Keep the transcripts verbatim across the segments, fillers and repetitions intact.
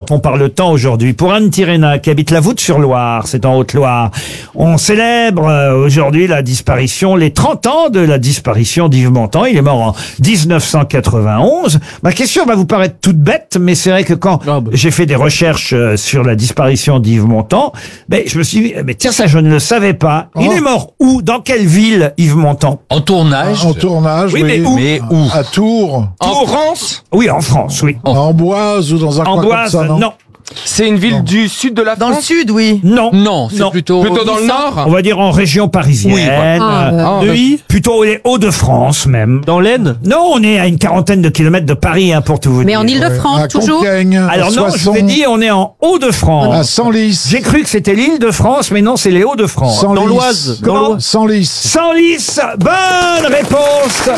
on parle tant aujourd'hui. Pour Anne Tirena, qui habite la Voûte-sur-Loire, c'est en Haute-Loire, on célèbre euh, aujourd'hui la disparition, les trente ans de la disparition d'Yves Montand. Il est mort en dix-neuf cent quatre-vingt-onze. Ma question va vous paraître toute bête, mais c'est vrai que quand oh bah. j'ai fait des recherches euh, sur la disparition d'Yves Montand, ben, je me suis dit, mais tiens, ça je ne le savais pas. Oh. Il est mort où? Dans quelle ville, Yves Montand? En tournage. En tournage, oui. oui. Mais où? Mais où? À Tours. En France? Oui, en France, oui. En Amboise ou dans un coin Amboise, comme ça, non, non. C'est une ville Non. du sud de la Dans le France? sud, oui. Non. Non, c'est Non. plutôt... Plutôt dans le nord? On va dire en région parisienne. Oui, voilà. Ah, euh, Ah, Neuilly, plutôt les Hauts-de-France même. Dans l'Aisne? Non, on est à une quarantaine de kilomètres de Paris, hein, pour tout vous Mais dire. en Île-de-France, à toujours. Compiègne, Alors à non, je Soissons, vous ai dit, on est en Hauts-de-France. à Senlis. J'ai cru que c'était l'Île-de-France, mais non, c'est les Hauts-de-France. Senlis. Dans l'Oise. Comment? Dans l'Oise. Senlis. Senlis, bonne réponse.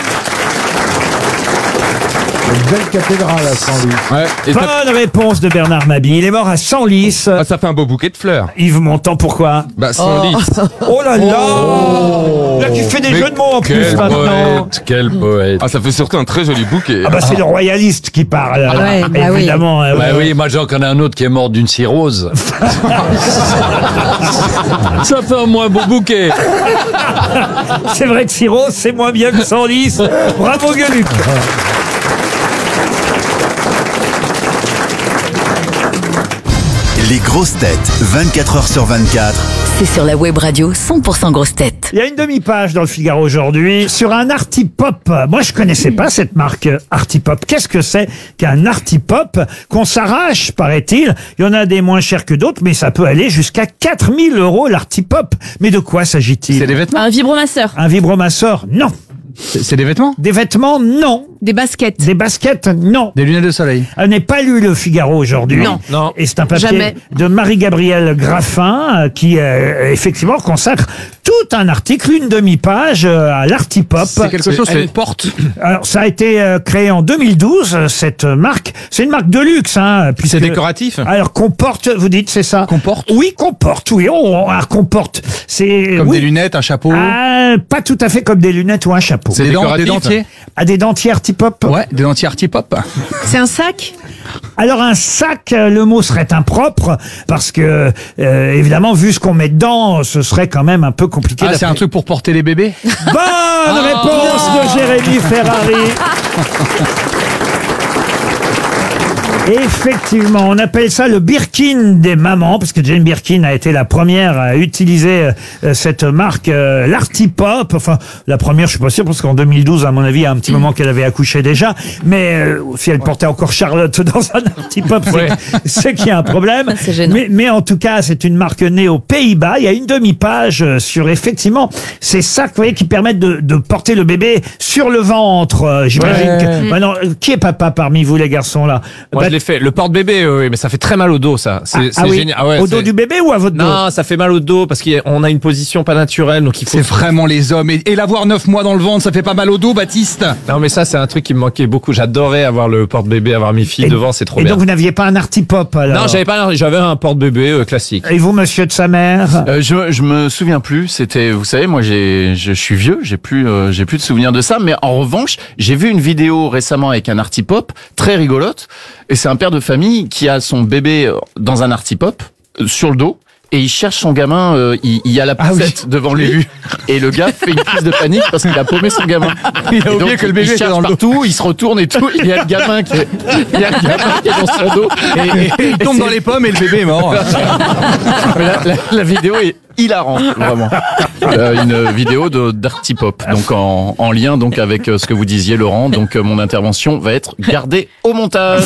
Une belle cathédrale à Senlis. Ouais. Et ça, Bonne réponse de Bernard Mabille. Il est mort à Senlis. ah, ça fait un beau bouquet de fleurs. Yves Montand, pourquoi? Bah, Senlis. Oh là là, Là, tu fais des Mais jeux de mots en plus Quel maintenant. poète, quel poète. Ah, ça fait surtout un très joli bouquet. Ah bah c'est le royaliste qui parle, ouais, bah oui. évidemment. euh, Bah ouais. oui, moi j'en connais un autre qui est mort d'une cirrhose. Ça fait un moins beau bouquet. C'est vrai que Siro, c'est moins bien que Senlis. Bravo Gueuluc. Les grosses têtes, vingt-quatre heures sur vingt-quatre. C'est sur la web radio cent pour cent grosses têtes. Il y a une demi-page dans le Figaro aujourd'hui sur un Artipop. Moi, je connaissais pas cette marque Artipop. Qu'est-ce que c'est qu'un Artipop qu'on s'arrache, paraît-il? Il y en a des moins chers que d'autres, mais ça peut aller jusqu'à quatre mille euros l'Artipop. Mais de quoi s'agit-il? C'est des vêtements? Un vibromasseur. Un vibromasseur? Non. C'est c'est des vêtements? Des vêtements? Non. Des baskets. Des baskets? Non. Des lunettes de soleil? Elle n'est pas lu le Figaro aujourd'hui. Non. Non. Et c'est un papier Jamais. de Marie-Gabrielle Graffin euh, qui, euh, effectivement, consacre tout un article, une demi-page euh, à l'Artipop. C'est quelque chose, c'est une porte. Alors, ça a été euh, créé en deux mille douze, euh, cette marque. C'est une marque de luxe, hein. Puisque... C'est décoratif? Alors, qu'on porte, vous dites, c'est ça? Qu'on porte? Oui, qu'on porte, oui. On, on, qu'on porte. C'est... Comme oui. des lunettes, un chapeau? Ah, pas tout à fait comme des lunettes ou un chapeau. C'est des, dents, des dentiers? À des dentiers Artipop? Ouais, des dentiers Artipop. C'est un sac. Alors un sac, euh, le mot serait impropre parce que euh, évidemment vu ce qu'on met dedans, ce serait quand même un peu compliqué. Ah, c'est un truc pour porter les bébés? Bonne réponse de Jérémy Ferrari. Effectivement, on appelle ça le Birkin des mamans, parce que Jane Birkin a été la première à utiliser euh, cette marque, euh, l'Artipop. Enfin, la première, je suis pas sûr, parce qu'en deux mille douze, à mon avis, il y a un petit moment qu'elle avait accouché déjà. Mais euh, si elle portait encore Charlotte dans un Artipop, c'est, Ouais. c'est qu'il y a un problème. C'est gênant. Mais, mais en tout cas, c'est une marque née aux Pays-Bas. Il y a une demi-page euh, sur, effectivement, ces sacs, vous voyez, qui permettent de, de porter le bébé sur le ventre. Euh, j'imagine Ouais. que... Maintenant, euh, qui est papa parmi vous, les garçons, là? Moi, Bah, je l'ai fait. Le porte-bébé, oui, mais ça fait très mal au dos, ça. C'est ah, c'est ah oui. génial. Ah ouais, Au dos c'est- du bébé ou à votre dos? Non, ça fait mal au dos parce qu'on a une position pas naturelle, donc il faut. C'est vraiment les hommes. Et, et l'avoir neuf mois dans le ventre, ça fait pas mal au dos, Baptiste? Non, mais ça, c'est un truc qui me manquait beaucoup. J'adorais avoir le porte-bébé, avoir mes filles Et- devant, c'est trop Et bien. donc, vous n'aviez pas un Artipop, alors? Non, j'avais pas, j'avais un porte-bébé euh, classique. Et vous, monsieur de sa mère? Euh, je, je me souviens plus. C'était, vous savez, moi j'ai, je suis vieux, j'ai plus, euh, j'ai plus de souvenirs de ça. Mais en revanche, j'ai vu une vidéo récemment avec un Artipop très rigolote. Et c'est un père de famille qui a son bébé dans un Artipop euh, sur le dos. Et il cherche son gamin, euh, il, il y a la Ah oui. poussette devant lui. Et le gars fait une crise de panique parce qu'il a paumé son gamin. Il a Et oublié donc, que le bébé il était cherche dans le dos. partout, il se retourne et tout. Il y a le gamin qui est, il y a le gamin qui est dans son dos. Et, et- Il tombe dans les pommes et le bébé est mort. Mais la, la, la vidéo est hilarante, vraiment. Euh, une vidéo de d'Artipop, donc en, en lien donc avec euh, ce que vous disiez, Laurent. Donc euh, mon intervention va être gardée au montage.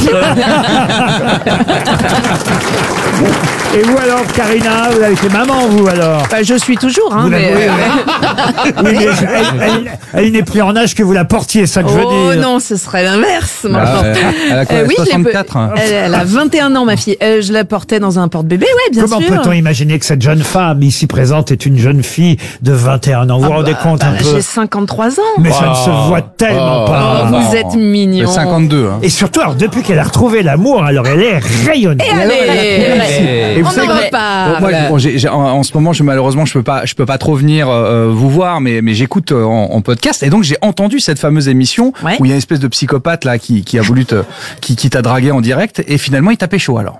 Et vous, alors, Karina? Vous avez été maman, vous, alors? Bah, je suis toujours, hein, Vous mais... l'avouez, euh, Oui, mais elle, elle- elle n'est plus en âge que vous la portiez, ça que je veux Oh dire. non, ce serait l'inverse. Ah, maintenant. ouais. Elle a quoi, Euh, oui, je l'ai soixante-quatre, pe- hein. elle, elle a vingt et un ans, ma fille. Euh, je la portais dans un porte-bébé, ouais, bien Comment sûr. peut-on imaginer que cette jeune femme ici présente est une jeune fille de vingt et un ans? Vous vous rendez compte Bah, un peu? j'ai cinquante-trois ans. Mais ça ne se voit tellement Oh. pas. Oh, vous êtes mignon. cinquante-deux, hein. Et surtout, alors, depuis qu'elle a retrouvé l'amour, alors elle est rayonnante. Et allez, Et vous On savez n'en que- veut pas. Bon, moi, Voilà. bon, j'ai- j'ai- en, en ce moment, je, malheureusement, je peux pas, je peux pas trop venir euh, vous voir, mais, mais j'écoute euh, en, en podcast, et donc j'ai entendu cette fameuse émission Ouais. où il y a une espèce de psychopathe là qui, qui a voulu te, qui, qui t'a dragué en direct, et finalement il t'a pécho alors.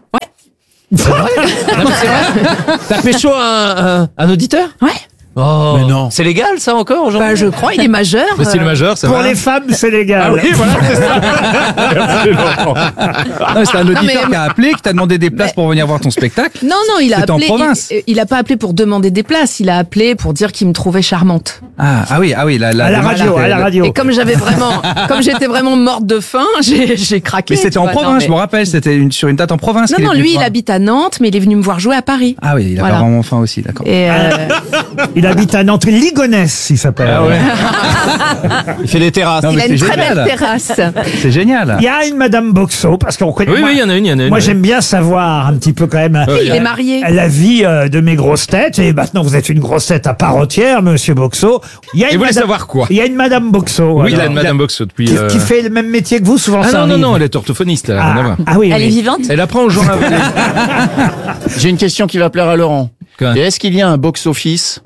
T'as pécho un, un, un auditeur? Ouais. Oh. Mais non. C'est légal ça encore aujourd'hui? Bah, je crois, il est majeur. Mais c'est le euh, majeur, c'est Pour vrai. les femmes, c'est légal. Ah oui, voilà, c'est ça. Non, mais c'est un auditeur mais- qui a appelé, qui t'a demandé des places pour venir voir ton spectacle. Non, non, il a C'était en appelé. province. Il, il a pas appelé pour demander des places. Il a appelé pour dire qu'il me trouvait charmante. Ah, ah oui, ah oui, la, la, À la démarche radio, était- à la radio. Et comme j'avais vraiment, comme j'étais vraiment morte de faim, j'ai, j'ai craqué. Mais c'était tu en vois. province, Non, je me rappelle, c'était une, sur une date en province. Non, qu'il non, est venu lui, te il voir. habite à Nantes, mais il est venu me voir jouer à Paris. Ah oui, il a Voilà. pas vraiment faim aussi, d'accord. Et euh, Il habite à Nantes, Ligonesse, il s'appelle. Ah ouais. Il fait des terrasses. Non, il mais a c'est une très génial. belle terrasse. C'est génial. Il y a une Madame Boxo, parce qu'on connaît. Oui, moi, oui, il y en a une, il y en a une. moi, oui. j'aime bien savoir un petit peu quand même Il est marié. la vie euh, de mes grosses têtes. Et maintenant, vous êtes une grosse tête à part entière, Monsieur Boxo. Il y a Et une vous voulez Madame- savoir quoi? Il y a une Madame Boxo. Oui, il a alors, une Madame Boxo depuis. qui, euh, qui fait le même métier que vous, souvent. Ah ça non, non, arrive. non, elle est orthophoniste, elle a rien à Ah, voir. ah oui, Elle oui. est vivante? Elle apprend aux gens à voler. J'ai une question qui va plaire à Laurent. Quoi Et est-ce qu'il y a un box-office?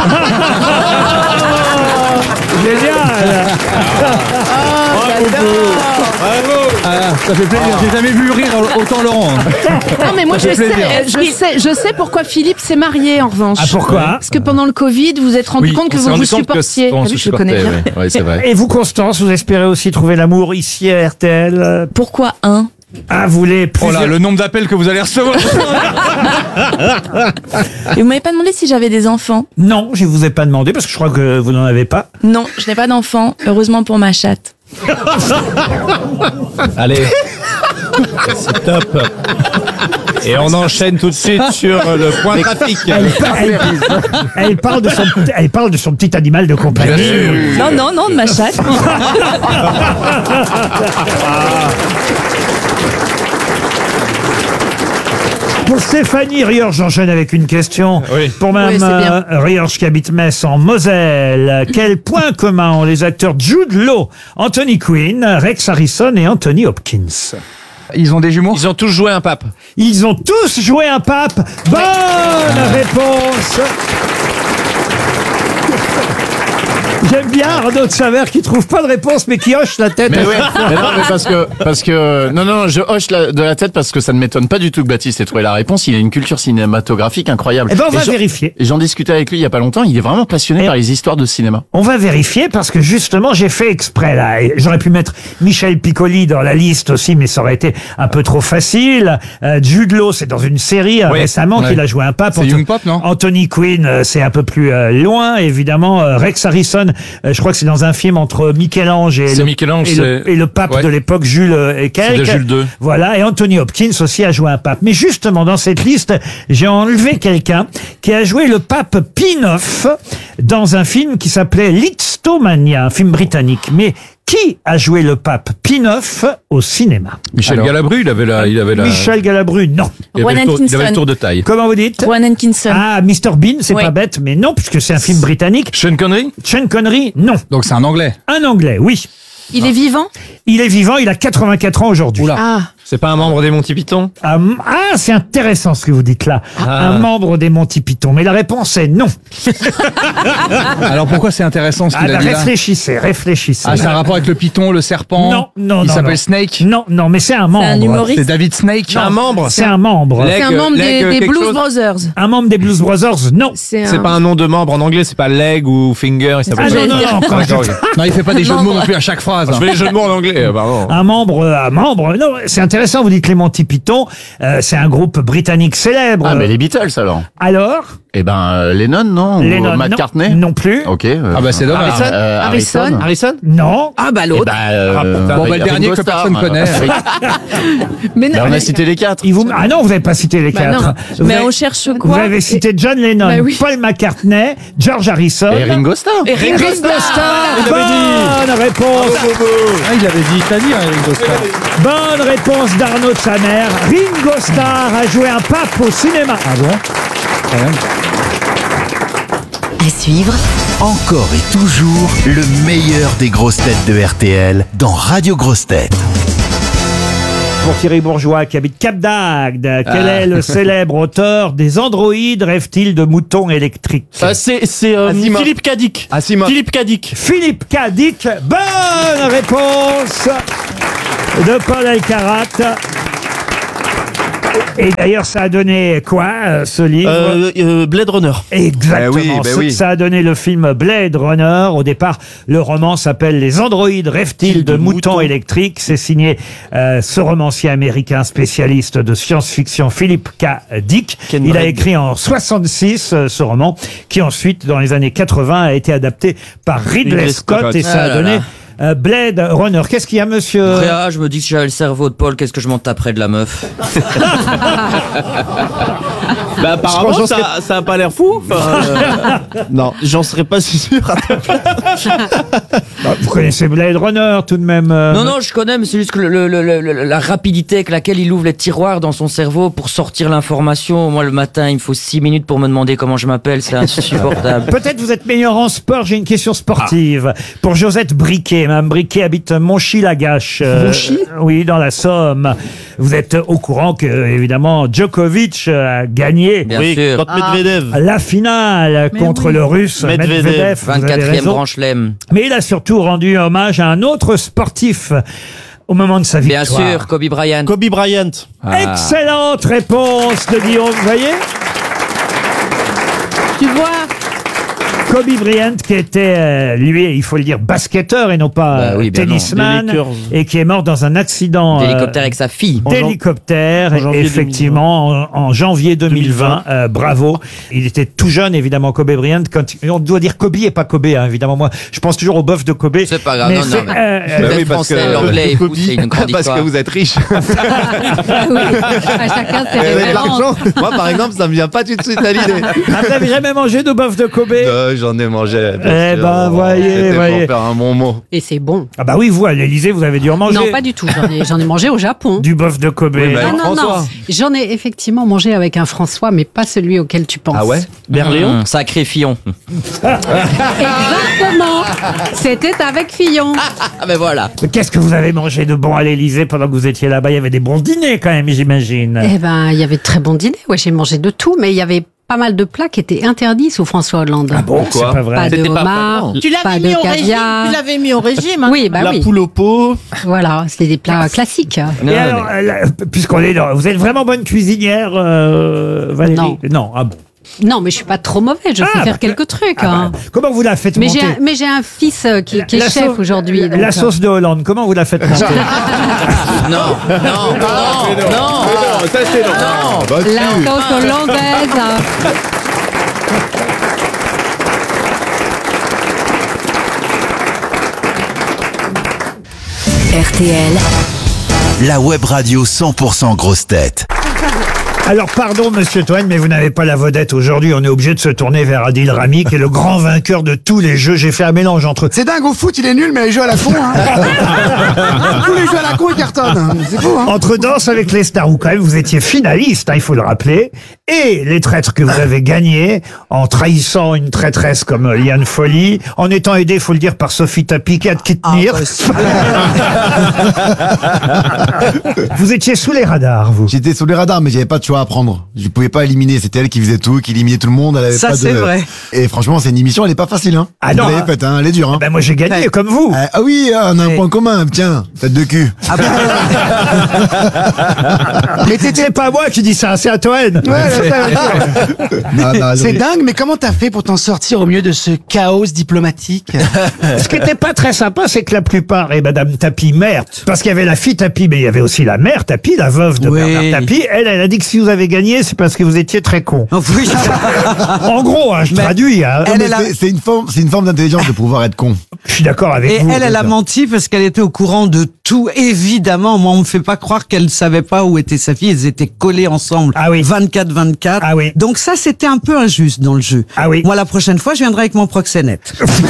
Génial. Ah, ça fait plaisir. J'ai jamais vu rire autant Laurent. Non, mais moi, je Ça sais, fait plaisir. je sais, je sais pourquoi Philippe s'est marié, en revanche. Ah, pourquoi Parce que pendant le Covid, vous vous êtes rendu Oui, compte que on s'est vous vous rendu compte que supportiez. on Ah se oui, je le connais supportait, bien. oui. Ouais, c'est vrai. Et vous, Constance, vous espérez aussi trouver l'amour ici à R T L euh, Pourquoi un? Ah, vous voulez Oh plusieurs... là, le nombre d'appels que vous allez recevoir. Et vous m'avez pas demandé si j'avais des enfants? Non, je vous ai pas demandé parce que je crois que vous n'en avez pas. Non, je n'ai pas d'enfants, heureusement pour ma chatte. Allez. C'est top. Et on enchaîne tout de suite sur le point trafic. Elle, elle- elle parle de son, elle parle de son petit animal de compagnie. Non, non, non, de ma chatte. Pour Stéphanie Riorge, j'enchaîne avec une question. Oui. Pour Mme Oui, c'est bien. euh, Riorge qui habite Metz en Moselle. Quel point commun ont les acteurs Jude Law, Anthony Quinn, Rex Harrison et Anthony Hopkins? Ils ont des jumeaux. Ils ont tous joué un pape. Ils ont tous joué un pape. Bonne réponse. J'aime bien Arnaud de Savert qui trouve pas de réponse mais qui hoche la tête. Mais ouais, mais non, mais parce que, parce que, non, non, je hoche la- de la tête parce que ça ne m'étonne pas du tout que Baptiste ait trouvé la réponse. Il a une culture cinématographique incroyable. Eh ben, on va Et j'en- vérifier. Et j'en discutais avec lui il y a pas longtemps. Il est vraiment passionné Et- par les histoires de cinéma. On va vérifier parce que justement j'ai fait exprès là. Et j'aurais pu mettre Michel Piccoli dans la liste aussi, mais ça aurait été un peu trop facile. Euh, Jude Law, c'est dans une série euh, Oui, récemment ouais. qu'il a joué un pape. C'est Anto- Young Pop, non Anthony Quinn, euh, c'est un peu plus euh, loin, évidemment. Euh, Rex Harrison, euh, je crois que c'est dans un film entre Michel-Ange et, C'est le, Michel-Ange, et, le, c'est- et le pape ouais. de l'époque, Jules euh, et quelques. de Jules deux. Voilà, et Anthony Hopkins aussi a joué un pape. Mais justement, dans cette liste, j'ai enlevé quelqu'un qui a joué le pape Pie neuf dans un film qui s'appelait Lisztomania, un film britannique. Mais qui a joué le pape Pie neuf au cinéma? Michel Alors. Galabru, il avait la, il avait la, Michel Galabru, non. il avait, Rowan le tour, il avait le Atkinson. tour de taille. Comment vous dites? Rowan Atkinson. Ah, mister Bean, c'est Oui. pas bête, mais non, puisque c'est un film britannique. Sean Connery? Sean Connery, non. Donc c'est un anglais. Un anglais, oui. Il est vivant? Il est vivant, il a quatre-vingt-quatre ans aujourd'hui. Oula. Ah. C'est pas un membre des Monty Python? Ah, m- ah, c'est intéressant ce que vous dites là. Ah. Un membre des Monty Python. Mais la réponse est non. Alors pourquoi c'est intéressant ce Ah, qu'il a bah, dit là? réfléchissez, réfléchissez. Ah, c'est un rapport avec le python, le serpent. Non, non, Il non, s'appelle non. Snake. Non, non, mais c'est un membre. un humoriste. C'est David Snake. Un membre? C'est un membre. Leg- C'est un membre leg, des, des quelque Blues chose Brothers. Un membre des Blues Brothers, non. C'est C'est un... pas un nom de membre en anglais, c'est pas leg ou finger, il s'appelle Ah non, non, dire. non, quand je- D'accord, ok. Non, il fait pas des jeux de mots Membre. non plus à chaque phrase. Je fais les jeux de mots en anglais, pardon. Un membre, euh, un membre. Non, c'est intéressant, vous dites les Monty Python. Euh, c'est un groupe britannique célèbre. Ah, mais les Beatles alors. Alors Eh ben, euh, Lennon, non? Lennon, Ou McCartney? non, non plus. Ok. euh, Ah bah c'est dommage. Harrison euh, Harrison. Harrison? Non. Ah bah Eh l'autre. ben, euh, Ah, putain. Bon, bah, le Ringo dernier que Starr, personne euh, connaît. Mais non, Ben, on a mais- cité les quatre. Il vous... Ah non, vous n'avez pas cité les Bah quatre. non. Vous Mais avez- on cherche Vous quoi? avez cité John Lennon, Bah oui. Paul McCartney, George Harrison. Et Ringo Starr. Et Ringo Ringo Starr. Starr. Bonne réponse. Ah, il avait dit Italie, hein, Ringo Starr. Bonne réponse d'Arnaud de sa mère. Ringo Starr a joué un pape au cinéma. Ah bon Quand même. À suivre, Encore et toujours le meilleur des grosses têtes de R T L dans Radio Grosses Têtes. pour Thierry Bourgeois qui habite Cap d'Agde. Quel Ah. est le célèbre auteur des androïdes rêve-t-il de moutons électriques? Euh, c'est c'est euh, Asimov. Philippe Cadic. Asimov. Philippe Cadic. Philippe Cadic. Bonne réponse de Paul Alcarat. Et d'ailleurs, ça a donné quoi, euh, ce livre? Euh, euh, Blade Runner. Exactement. Eh oui, ben Ça- oui. Ça a donné le film Blade Runner. Au départ, le roman s'appelle Les androïdes rêvent-ils de moutons électriques. C'est signé euh, ce romancier américain spécialiste de science-fiction Philippe K. Dick. Ken Il a Brad. écrit en soixante-six euh, ce roman qui ensuite, dans les années quatre-vingts, a été adapté par Ridley, Ridley Scott, Scott. et ça Ah a là donné là. euh, Blade Runner. Qu'est-ce qu'il y a, monsieur? Réa, je me dis que si j'avais le cerveau de Paul, qu'est-ce que je m'en taperais de la meuf? Bah, apparemment, Franchement, ça, ça a pas l'air fou. Enfin, euh, non, j'en serais pas si sûr. Bah, vous connaissez Blade Runner tout de même? euh, Non, non, je connais, mais c'est juste que le, le- le- le- la rapidité avec laquelle il ouvre les tiroirs dans son cerveau pour sortir l'information. Moi, le matin, il me faut six minutes pour me demander comment je m'appelle, c'est insupportable. Peut-être vous êtes meilleur en sport. J'ai une question sportive pour Josette Briquet. Mme Briquet habite Monchy-Lagache. Euh, Oui, dans la Somme. Vous êtes au courant que, évidemment, Djokovic a gagné Bien sûr. contre Medvedev. la finale contre le Russe Medvedev. Medvedev. Vous avez vingt-quatrième raison. branche Chelem. Mais il a surtout rendu hommage à un autre sportif au moment de sa Bien victoire. sûr, Kobe Bryant. Kobe Bryant. Excellente réponse de Guillaume. Vous voyez? Tu vois, Kobe Bryant, qui était, euh, lui, il faut le dire, basketteur et non pas Bah euh, oui, bien non. tennisman, Les Lakers. et qui est mort dans un accident euh, D'hélicoptère avec sa fille. d'hélicoptère, en janvier effectivement, en, en janvier deux mille vingt. Euh, bravo. Il était tout jeune, évidemment, Kobe Bryant. Quand il- on doit dire Kobe et pas Kobe, hein, évidemment. Moi, je pense toujours au bœuf de Kobe. C'est pas grave, Mais non, non, c'est, mais- euh, Vous euh, êtes français, l'anglais est fou, c'est une grande Parce histoire. que vous êtes riche. ah oui, à chacun ses Vous avez de références. l'argent. Moi, par exemple, ça me vient pas tout de suite à l'idée. ah, vous n'avez jamais mangé de bœuf de Kobe? Euh, J'en ai mangé. bien Eh sûr. ben, voyez, C'était voyez. pour faire un bon mot. Et c'est bon. Ah bah oui, vous, à l'Élysée, vous avez dû en manger. Non, pas du tout. J'en ai, j'en ai mangé au Japon. Du bœuf de Kobe. Oui, mais Ah avec non, non. François. J'en ai effectivement mangé avec un François, mais pas celui auquel tu penses. Ah ouais Berléon. Mmh, sacré Fillon. Exactement. C'était avec Fillon. Ah ben voilà. Mais Qu'est-ce que vous avez mangé de bon à l'Élysée pendant que vous étiez là-bas? Il y avait des bons dîners quand même, j'imagine. Eh ben, il y avait de très bons dîners. Ouais, j'ai mangé de tout, mais il y avait pas mal de plats qui étaient interdits sous François Hollande. Ah bon, c'est pas vrai. Pas de C'était pas homard, vraiment. Tu pas l'avais de mis au régime. caviar. Tu l'avais mis au régime. hein. Oui, bah La oui. poule au pot. Voilà, c'était des plats classiques. Non, Et non, alors, mais- euh, là, puisqu'on est dans, vous êtes vraiment bonne cuisinière, euh, Valérie? Non. Non, ah bon. Non, mais je suis pas trop mauvaise. Je Ah, sais bah, faire quelques trucs. Ah hein. bah, comment vous la faites Mais monter? j'ai un, mais j'ai un fils euh, qui, qui est La chef sauce- aujourd'hui. donc, La euh, sauce de Hollande, comment vous la faites monter? Non, non, non, non. Ça, c'est long. Non. Bah, La tu- sauce hollandaise. R T L, La web radio cent pour cent grosse tête. Alors, pardon, monsieur Toen, mais vous n'avez pas la vedette aujourd'hui. On est obligé de se tourner vers Adil Rami, qui est le grand vainqueur de tous les jeux. J'ai fait un mélange entre... C'est dingue, au foot, il est nul, mais les jeux à la con, hein. Tous les jeux à la con, ils cartonnent. C'est fou, hein. Entre Danse avec les stars, où quand même vous étiez finaliste, hein, il faut le rappeler, et les traîtres que vous avez gagnés, en trahissant une traîtresse comme euh, Liane Folly, en étant aidé, il faut le dire, par Sophie Tapie, qui a de qui tenir. Vous étiez sous les radars, vous. J'étais sous les radars, mais j'avais pas de choix à prendre. Je pouvais pas éliminer. C'était elle qui faisait tout, qui éliminait tout le monde. Elle avait Ça, pas de... c'est vrai. Et franchement, c'est une émission, elle est pas facile, hein. Ah Vous non, l'avez hein. faite, hein. Elle est dure, hein. Ben moi j'ai gagné, comme vous. Euh, ah oui, ah, on a un Ouais. point commun. Tiens, tête de cul. Mais c'est pas moi qui dis ça, c'est à Toen. Ah, bah, C'est oui. dingue, mais comment t'as fait pour t'en sortir au milieu de ce chaos diplomatique? Ce qui était pas très sympa, c'est que la plupart, et Madame Tapie, mère, parce qu'il y avait la fille Tapie, mais il y avait aussi la mère Tapie, la veuve de Oui. Bernard Tapie, elle, elle a dit que si vous avez gagné, c'est parce que vous étiez très con. Oui. En gros, hein, je traduis, hein. Non, mais c'est- C'est une forme, c'est une forme d'intelligence de pouvoir être con. Je suis d'accord avec Et vous. elle, elle a d'accord. menti parce qu'elle était au courant de tout. Évidemment, moi, on me fait pas croire qu'elle savait pas où était sa fille. Ils étaient collés ensemble. Ah oui. vingt-quatre vingt-quatre. Ah oui. Donc ça, c'était un peu injuste dans le jeu. Ah oui. Moi, la prochaine fois, je viendrai avec mon proxénète.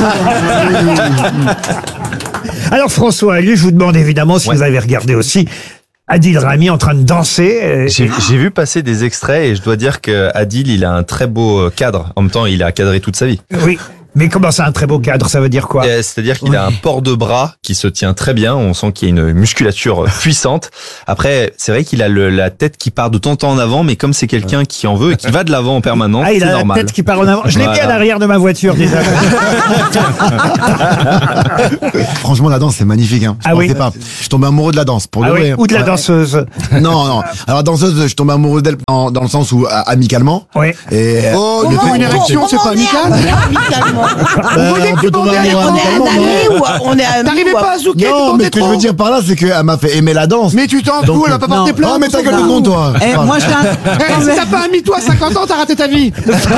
Alors François, lui, je vous demande évidemment si Ouais. vous avez regardé aussi Adil Rami en train de danser. euh, J'ai j'ai vu passer des extraits et je dois dire que Adil, il a un très beau cadre. En même temps, il a cadré toute sa vie. Oui. Mais comment ça, un très beau cadre, ça veut dire quoi? Euh, C'est-à-dire qu'il a un port de bras qui se tient très bien. On sent qu'il y a une musculature puissante. Après, c'est vrai qu'il a le, la tête qui part de temps en temps en avant, mais comme c'est quelqu'un qui en veut et qui va de l'avant en permanence, Ah, il c'est a normal. la tête qui part en avant. Je l'ai mis à l'arrière de ma voiture déjà. Franchement, la danse, c'est magnifique. Hein. Je Ah oui. pensais pas. Je suis tombé amoureux de la danse. Pour Ah de oui, vrai. ou de la Ouais. danseuse. Non, non. Alors, la danseuse, je suis tombé amoureux d'elle dans, dans le sens où, à- amicalement. Oui. Et, Oh, le non, fait- une érection, c'est pas amical. Euh, on peut tomber amoureux amicalement, non. T'arrivais pas à zouker, tu Non, mais tentais ce que je trop. veux dire par là, c'est qu'elle m'a fait aimer la danse. Mais tu t'en Donc, fous, elle a pas non. porté plainte. Oh, mais ta on s'en gueule de fout. con, toi. Eh, moi, j'ai un... Eh, si t'as pas un mytho à cinquante ans, t'as raté ta vie.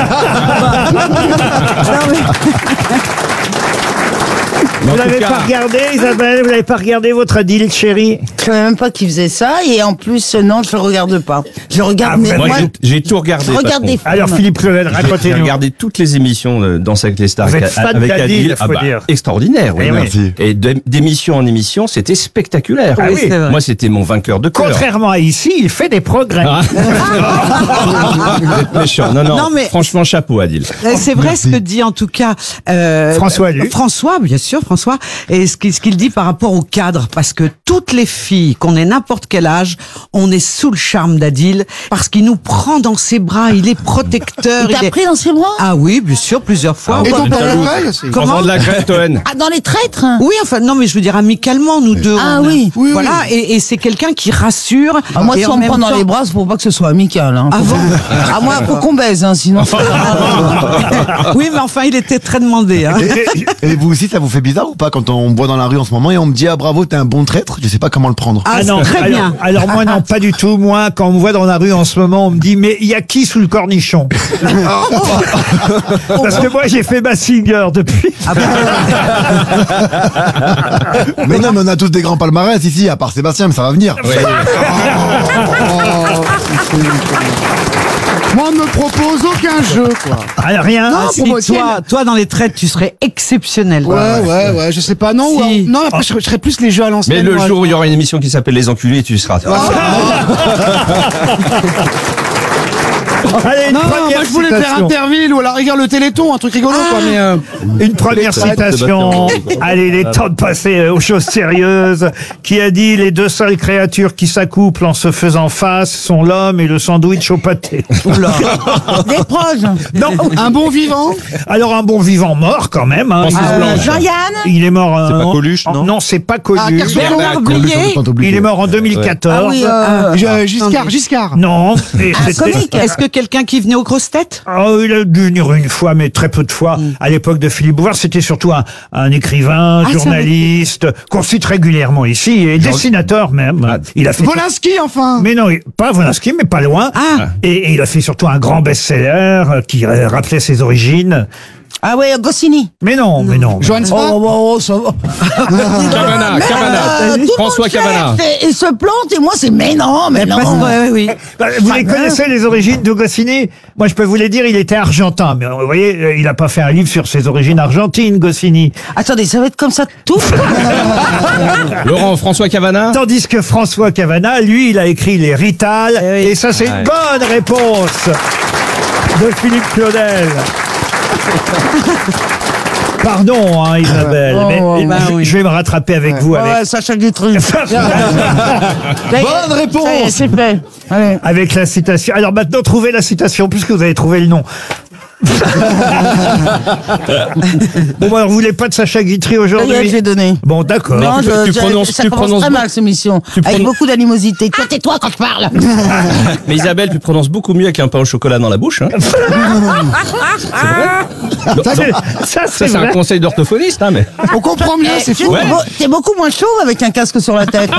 Vous l'avez pas regardé, Isabelle? Vous l'avez pas regardé, votre Adil, chérie? Je savais même pas qu'il faisait ça et en plus euh, non je le regarde pas. Je regarde Ah, mais moi, moi, j'ai- J'ai tout regardé. je par regarde des contre. films. Alors, Philippe Claudel, J'ai- J'ai racontez-nous. regardé toutes les émissions de Danse avec les stars Vous êtes avec, fan avec d'Adil, Adil. faut dire. Extraordinaire, oui. Eh oui. Merci. Et de- d'émission en émission, c'était spectaculaire. Ah oui, c'est vrai. Moi, c'était mon vainqueur de cœur. Contrairement à ici, il fait des progrès. Ah. Vous êtes méchant. Non, non, Non, mais- franchement, chapeau, Adil. Euh, C'est vrai ce que dit en tout cas euh, François Luc. François, bien sûr, François. Et ce qu'il ce qu'il dit par rapport au cadre, parce que toutes les filles, qu'on ait n'importe quel âge, on est sous le charme d'Adil, parce qu'il nous prend dans ses bras, il est protecteur. Il t'a est- pris dans ses bras? Ah oui, bien sûr, plusieurs fois. Et ton c'est père jaloux. Noël, c'est- Comment Enfant de la crête, Toen. Ah dans les traîtres? Oui, enfin, non, mais je veux dire amicalement, nous deux. Ah on a- oui. Oui, Voilà, et, et c'est quelqu'un qui rassure. Ah, moi et si en on me même prend dans temps- les bras, c'est pour pas que ce soit amical. Hein. Ah bon Ah moi faut qu'on baise hein, sinon. Oui, mais enfin, il était très demandé. Hein. Et, et vous aussi, ça vous fait bizarre ou pas quand on me voit dans la rue en ce moment et on me dit ah bravo, t'es un bon traître. Je sais pas comment le prendre. Ah, non, très alors, bien. alors moi non, pas du tout. Moi, quand on me voit dans la rue en ce moment, on me dit mais il y a qui sous le cornichon? Parce que moi j'ai fait ma singer depuis. Ah bah, Mais non, mais on a tous des grands palmarès ici, à part Sébastien, mais ça va venir. Moi, on me propose aucun jeu, quoi. Ah, rien. ah, si, pour- toi, toi, dans les traites, tu serais exceptionnel. Ouais, ouais, ouais, je sais pas, non, Si. ouais, non, après, je, je serais plus les jeux à l'ancienne. Mais le moi. jour où il y aura une émission qui s'appelle Les Enculés, tu seras. Allez, une Non, première moi, je voulais faire citation. Interville ou à la rigueur le Téléthon, un truc rigolo, quoi, mais. euh, Une première citation. Allez, il est temps de passer euh, aux choses sérieuses. Qui a dit les deux seules créatures qui s'accouplent en se faisant face sont l'homme et le sandwich au pâté. Des proches. Non, Un bon vivant. alors un bon vivant mort quand même. Hein. Francis Il- Blanche. Jean-Yann. Il est mort. euh, C'est pas en- Coluche, en- non Non, c'est pas Ah, Coluche. Kersozon. Bernard Blier. Il est mort en deux mille quatorze. Ah oui, euh, Je- Giscard, Giscard. Non. Et un c'était- comique. Est-ce que quelqu'un qui venait aux grosses têtes? Oh, il a dû venir une fois, mais très peu de fois. À l'époque de Philippe Bouvard, c'était surtout un, un écrivain, Ah, ça journaliste, qu'on cite régulièrement ici, et dessinateur même. Il a fait. Volinsky, enfin. Mais non, il- pas Volinsky, mais pas loin. Ah. Et, et il a fait surtout un grand best-seller euh, qui euh, rappelait ses origines. Ah ouais, Goscinny. Mais non, mais non. Johann Oh, Spark. oh, oh, ça va. Cavana, Mais, Cavana. euh, tout le François monde Cavana. cherche Et, et se plante et moi c'est mais non, mais non. Parce que- ouais, oui. Bah, vous les connaissez, les origines de Goscinny? Moi, je peux vous les dire, il était argentin. Mais euh, vous voyez, euh, il n'a pas fait un livre sur ses origines argentines, Goscinny. Attendez, ça va être comme ça tout. Laurent, François Cavana. Tandis que François Cavana, lui, il a écrit les Rital. Et ça, c'est une bonne réponse de Philippe Claudel. Pardon, hein, Isabelle, Oh, mais oh, je, bah oui. je vais me rattraper avec vous. Avec, Ouais, Sacha Guitry. Bonne réponse. Ça y est, c'est fait. Allez. avec la citation. Alors maintenant, trouvez la citation, puisque vous avez trouvé le nom. Bon, bah, alors, vous voulez pas de Sacha Guitry Ça y est, aujourd'hui? j'ai donné. Bon, d'accord. Non, tu- je- tu je- prononces- ça tu commence prononces très beaucoup- mal cette émission, tu avec prononces- beaucoup d'animosité. Toi, tais-toi quand je parle. Mais Isabelle, tu prononces beaucoup mieux avec un pain au chocolat dans la bouche. Hein. Ça, c'est- ça, Ça, c'est c'est un vrai. conseil d'orthophoniste, hein, mais. On comprend mieux, Eh, c'est tu- fou. Ouais. beau- T'es beaucoup moins chauve avec un casque sur la tête.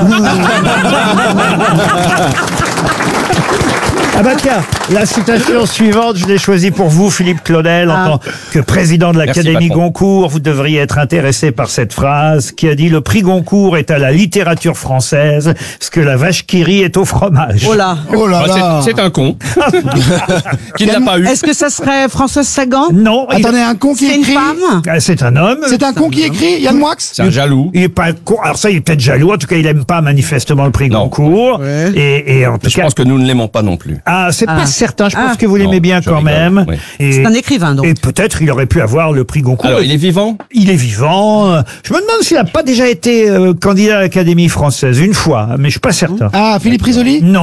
Ah bah tiens, la citation suivante, je l'ai choisie pour vous, Philippe Claudel, en tant que président de l'Académie patron. Goncourt. Vous devriez être intéressé par cette phrase qui a dit « Le prix Goncourt est à la littérature française ce que la vache qui rit est au fromage. » Oh là. Oh là Ah, là. c'est- c'est un con. Qui ne l'a pas eu. Est-ce que ça serait Françoise Sagan? Non, il- Attendez, un con qui C'est une écrit. femme? Ah, c'est un homme. C'est un con qui écrit. Yann Moix. C'est un jaloux. Il est pas con. Alors ça, il est peut-être jaloux. En tout cas, il aime pas manifestement le prix Non. Goncourt. Ouais. Et, et en tout Mais je cas, pense que nous ne l'aimons pas non plus. Ah, c'est Ah. pas certain. Je pense Ah. que vous l'aimez Non, bien je quand rigole, même. oui. Et, C'est un écrivain, donc. et peut-être il aurait pu avoir le prix Goncourt. Alors, il est vivant? Il est vivant. Je me demande s'il n'a pas déjà été euh, candidat à l'Académie française une fois, mais je suis pas certain. Ah, Philippe Risoli? Non.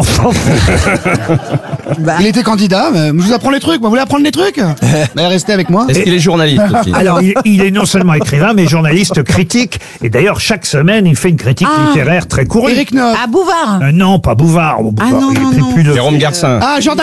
Bah, Il était candidat, mais je vous apprends les trucs. Moi, vous voulez apprendre les trutrucs? Bah, restez avec moi. Est-ce qu'il est journaliste aussi? Alors, il, il est non seulement écrivain, mais journaliste critique. Et d'ailleurs, chaque semaine, il fait une critique Ah. littéraire très courte. Éric Noff. Ah, Bouvard. Euh, non, pas Bouvard. Bouvard, Ah non, il non, écrit non. plus de... Jérôme Garcin. Ah, Jordan